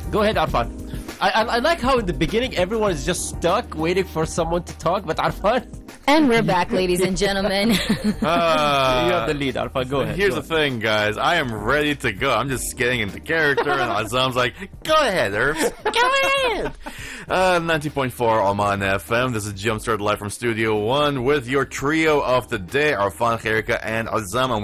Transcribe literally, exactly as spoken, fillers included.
Go ahead, Arfan. I, I I like how in the beginning everyone is just stuck waiting for someone to talk, but Arfan, And we're back, ladies and gentlemen. Uh, you have the lead. Arfan, go ahead. Here's go the thing, guys. I am ready to go. I'm just getting into character, and Azam's like, "Go ahead, Herbs. Go ahead." Uh, ninety point four Oman F M. This is Jumpstart live from Studio One with your trio of the day, Arfan, Khairika, and Azam. And